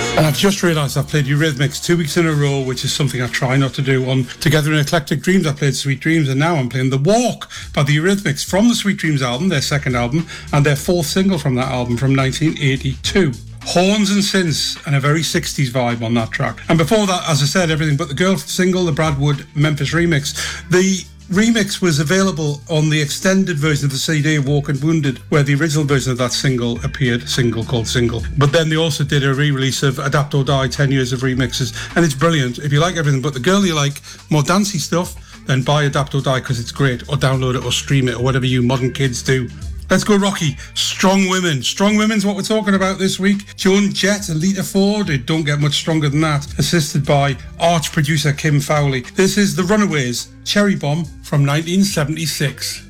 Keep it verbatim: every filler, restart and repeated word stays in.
And I've just realised I've played Eurythmics two weeks in a row, which is something I try not to do. On Together in Eclectic Dreams, I played Sweet Dreams, and now I'm playing The Walk by the Eurythmics from the Sweet Dreams album, their second album, and their fourth single from that album from nineteen eighty-two. Horns and synths and a very sixties vibe on that track. And before that, as I said, Everything But the Girl single, the Brad Wood Memphis remix. The remix was available on the extended version of the C D of Walk and Wounded, where the original version of that single appeared, single called Single. But then they also did a re-release of Adapt or Die, ten years of remixes, and it's brilliant. If you like Everything But the Girl, you like more dancey stuff, then buy Adapt or Die because it's great, or download it or stream it, or whatever you modern kids do. Let's go, Rocky. Strong Women. Strong Women's what we're talking about this week. Joan Jett and Lita Ford. It don't get much stronger than that. Assisted by arch producer Kim Fowley. This is The Runaways, Cherry Bomb from nineteen seventy-six.